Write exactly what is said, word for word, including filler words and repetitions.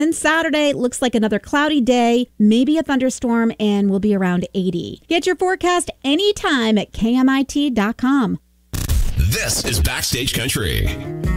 Then Saturday looks like another cloudy day, maybe a thunderstorm, and will be around eighty. Get your forecast anytime at K M I T dot com. This is Backstage Country.